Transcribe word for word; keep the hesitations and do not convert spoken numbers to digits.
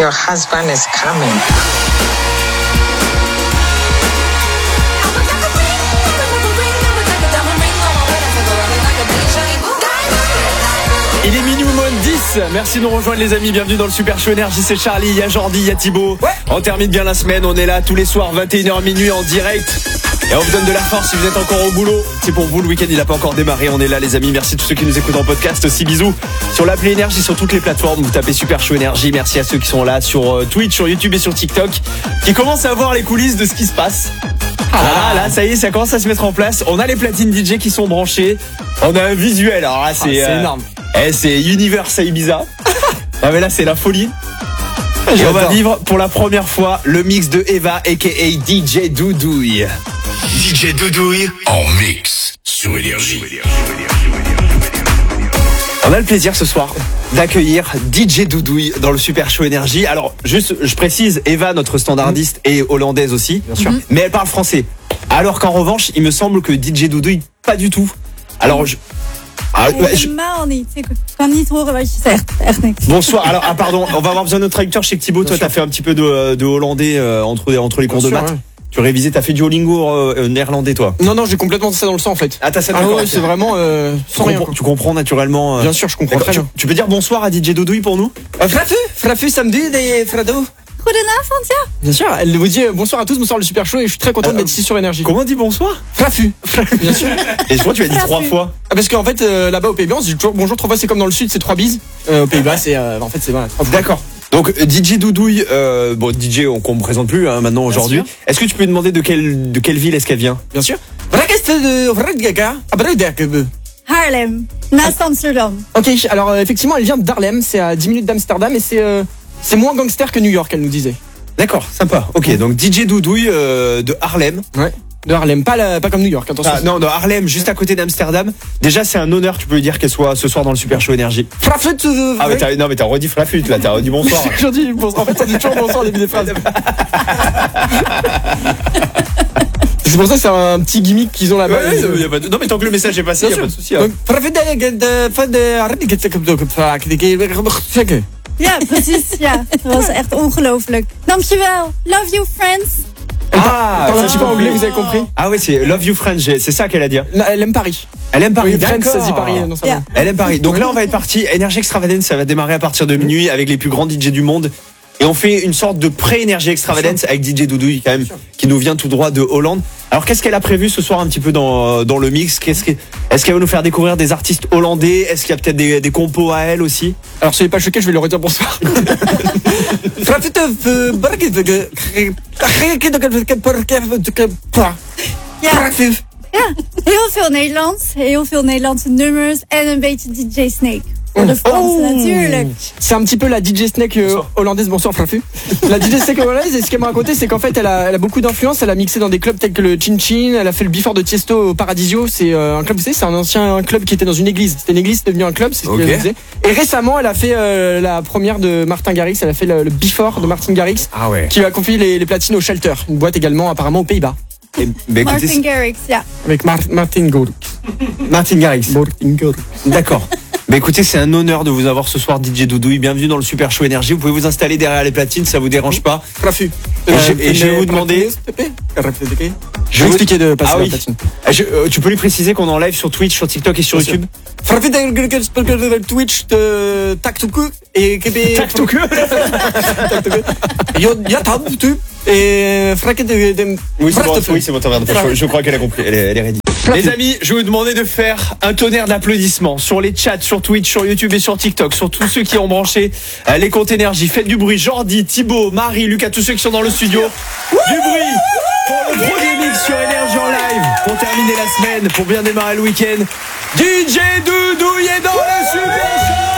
your husband is coming. Il est minuit moins dix, merci de nous rejoindre les amis, bienvenue dans le Super Show Énergie, c'est Charlie, il y a Jordi, il y a Thibaut. Ouais. On termine bien la semaine, on est là tous les soirs vingt et une heures minuit en direct. Et on vous donne de la force si vous êtes encore au boulot. C'est pour vous, le week-end il n'a pas encore démarré, on est là les amis, merci à tous ceux qui nous écoutent en podcast aussi, bisous. Sur l'appli Énergie, sur toutes les plateformes, vous tapez Super Show Énergie, merci à ceux qui sont là sur Twitch, sur YouTube et sur TikTok, qui commencent à voir les coulisses de ce qui se passe. Ah là, ça y est, ça commence à se mettre en place. On a les platines D J qui sont branchées. On a un visuel, alors là c'est, ah, c'est euh, énorme. Eh, c'est Universe Ibiza. Ah mais là c'est la folie. Et on va vivre pour la première fois le mix de Eva aka D J Doudouille. D J Doudouille en mix sur Énergie. On a le plaisir ce soir d'accueillir D J Doudouille dans le Super Show Énergie. Alors juste, je précise, Eva, notre standardiste, est hollandaise aussi, bien sûr, mais elle parle français. Alors qu'en revanche, il me semble que D J Doudouille, pas du tout. Alors je... Ah, je... Helemaal niet. Ik kan niet horen wat je zegt. Echt niks. Bonsoir. Alors, ah, pardon, on va avoir besoin de notre traducteur chez Thibaut. Toi, t'as fait un petit peu de, de hollandais euh, entre, entre les cours de maths. Ouais. Tu révisais, t'as fait du Duolingo euh, néerlandais, toi? Non, non, j'ai complètement ça dans le sang en fait. Ah, t'as ça dans ah, le sang. Ouais, c'est vraiment euh, sans tu rien. Comprends, tu comprends naturellement. Euh... Bien sûr, je comprends très bien. Tu, tu peux dire bonsoir à D J Doudouille pour nous? euh, Frafu, Frafu samedi et Frado. Goedenavond, ja. Bien sûr, elle vous dit bonsoir à tous, bonsoir le Super Show et je suis très content euh, d'être ici sur Énergie. Comment on dit bonsoir? Frafu, bien sûr. Et je crois que tu as dit Frafu. trois fois. Ah, parce qu'en fait euh, là-bas aux Pays-Bas, on se dit toujours bonjour trois fois, c'est comme dans le sud, c'est trois bises. Euh, aux Pays-Bas, c'est euh, en fait c'est voilà, trois fois. D'accord. Donc D J Doudouille, euh, bon D J on, qu'on me présente plus hein, maintenant aujourd'hui. Est-ce que tu peux lui demander de quelle de quelle ville est-ce qu'elle vient? Bien sûr. Haarlem, naast Amsterdam. Ok, alors euh, effectivement elle vient d'Haarlem, c'est à dix minutes d'Amsterdam et c'est euh, c'est moins gangster que New York, elle nous disait. D'accord, sympa. Ok, donc D J Doudouille euh, de Haarlem. Ouais. De Harlem, pas, la, pas comme New York, attention. Ah, non, de Harlem, juste à côté d'Amsterdam. Déjà, c'est un honneur, tu peux lui dire qu'elle soit ce soir dans le Super Show Énergie. Frafut euh, Ah, mais t'as, non, mais t'as redit Frafut, là, t'as redit bonsoir. J'ai dit bonsoir. En fait, ça dit toujours bonsoir au début des phrases. C'est pour ça que c'est un petit gimmick qu'ils ont là-bas. Ouais, ouais, y a pas de... Non, mais tant que le message est passé, il n'y a pas de souci. Hein. Ja, precies. Ja, dat was echt ongelooflijk. Dankjewel. Love you, friends. Ah, attends, un petit peu anglais, vous avez compris? Ah ouais, c'est Love You French, c'est ça qu'elle a dit. Non, elle aime Paris. Elle aime Paris. Oui, French, ça dit Paris. Non, ça yeah. Elle aime Paris. Donc là, on va être parti. Énergie Extravagance, ça va démarrer à partir de minuit avec les plus grands D J du monde. Et on fait une sorte de pré-énergie Extravagance avec D J Doudouille quand même, qui nous vient tout droit de Hollande. Alors qu'est-ce qu'elle a prévu ce soir un petit peu dans, dans le mix? Qu'est-ce que, Est-ce qu'elle va nous faire découvrir des artistes hollandais? Est-ce qu'il y a peut-être des, des compos à elle aussi? Alors soyez pas choqués, je vais leur redire bonsoir. Ja. Ja, heel veel Nederlands. Heel veel Nederlandse nummers. En een beetje D J Snake. Voor de Fransen, oh. natuurlijk. C'est un petit peu la D J Snake euh, hollandaise. Bonsoir Frafu. La D J Snake hollandaise, et ce qu'elle m'a raconté, c'est qu'en fait, elle a, elle a beaucoup d'influence. Elle a mixé dans des clubs tels que le Chin Chin. Elle a fait le Before de Tiesto au Paradisio. C'est euh, un club, vous savez, c'est un ancien club qui était dans une église. C'était une église, c'est devenu un club, c'est ce okay. qu'elle disait. Et récemment, elle a fait euh, la première de Martin Garrix. Elle a fait le, le Before de Martin Garrix. Ah ouais. Qui a confié les, les platines au Shelter, une boîte également apparemment aux Pays-Bas. Et, bah, écoutez, Martin Garrix, ja. Avec Mar- Martin Garrix. Martin Garrix. Martin Garrix. D'accord. Bah écoutez, c'est un honneur de vous avoir ce soir, D J Doudouille. Bienvenue dans le Super Show Énergie. Vous pouvez vous installer derrière les platines, ça vous dérange pas? Frafu. Et, je, et je vais vous demander. Je vais expliquer de passer ah la oui. platine. Je, euh, tu peux lui préciser qu'on est en live sur Twitch, sur TikTok et sur Bien YouTube. Frafu Twitch de Taktuku et Taktuku. YouTube et Fraque de. Oui, c'est bon, oui, c'est bon, je, je crois qu'elle a compris. Elle est, elle est ready. Les amis, je vais vous demander de faire un tonnerre d'applaudissements sur les chats, sur Twitch, sur YouTube et sur TikTok, sur tous ceux qui ont branché euh, les comptes énergie. Faites du bruit. Jordi, Thibaut, Marie, Lucas, tous ceux qui sont dans le studio. Du bruit pour le premier mix sur Énergie en live. Pour terminer la semaine, pour bien démarrer le week-end. D J Doudouille est dans le Super Show.